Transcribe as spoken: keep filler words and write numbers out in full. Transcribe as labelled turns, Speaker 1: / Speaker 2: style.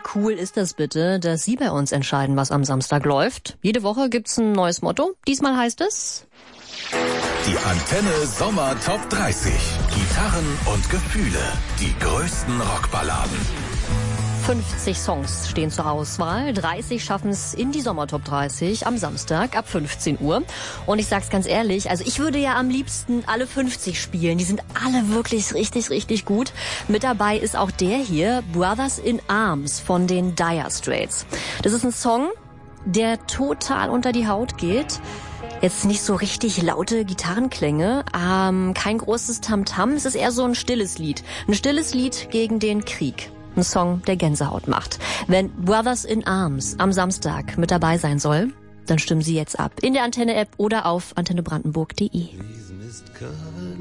Speaker 1: Wie cool ist das bitte, dass Sie bei uns entscheiden, was am Samstag läuft? Jede Woche gibt's ein neues Motto. Diesmal heißt es...
Speaker 2: Die Antenne Sommer Top dreißig. Gitarren und Gefühle. Die größten Rockballaden.
Speaker 1: fünfzig Songs stehen zur Auswahl. dreißig schaffen es in die Sommer Top dreißig am Samstag ab fünfzehn Uhr. Und ich sag's ganz ehrlich, also ich würde ja am liebsten alle fünfzig spielen. Die sind alle wirklich richtig, richtig gut. Mit dabei ist auch der hier, Brothers in Arms von den Dire Straits. Das ist ein Song, der total unter die Haut geht. Jetzt nicht so richtig laute Gitarrenklänge, ähm, kein großes Tamtam. Es ist eher so ein stilles Lied. Ein stilles Lied gegen den Krieg. Ein Song, der Gänsehaut macht. Wenn Brothers in Arms am Samstag mit dabei sein soll, dann stimmen Sie jetzt ab. In der Antenne-App oder auf antenne brandenburg punkt de.